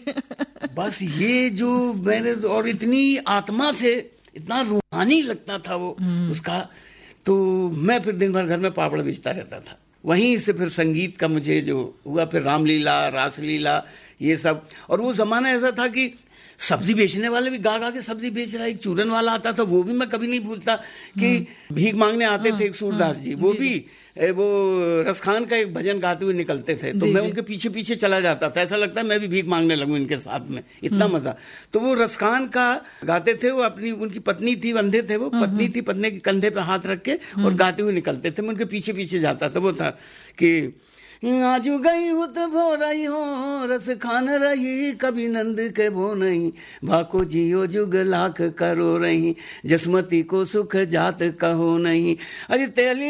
बस ये जो मैंने, और इतनी आत्मा से, इतना रूहानी लगता था वो उसका। तो मैं फिर दिन भर घर में पापड़ बेचता रहता था। वहीं से फिर संगीत का मुझे जो हुआ, फिर रामलीला, रासलीला, ये सब। और वो जमाना ऐसा था कि सब्जी बेचने वाले भी गा गा के सब्जी बेच रहा है। एक चूरन वाला आता था, वो भी मैं कभी नहीं भूलता कि भीख मांगने आते थे एक सूरदास जी, वो भी वो रसखान का एक भजन गाते हुए निकलते थे। तो मैं उनके पीछे पीछे चला जाता था, ऐसा लगता है मैं भी भीख मांगने लगूं इनके साथ में, इतना मजा। तो वो रसखान का गाते थे, वो अपनी, उनकी पत्नी थी, अंधे थे वो, पत्नी थी, पत्नी के कंधे पे हाथ रख के और गाते हुए निकलते थे। मैं उनके पीछे पीछे जाता था। वो था कि आजू गई हूँ तो भो रही हो, रस खान रही कभी नंद के भो नहीं, भाको जियो जुग लाख करो रही, जसमती को सुख जात कहो नहीं। अरे तेली